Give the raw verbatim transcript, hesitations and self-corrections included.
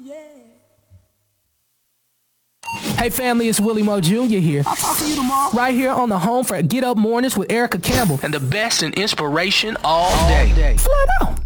Hey family, it's Willie Mo Junior here. I'll talk to you tomorrow. Right here on the home for Get Up Mornings with Erica Campbell. And the best in inspiration all day. Slow down.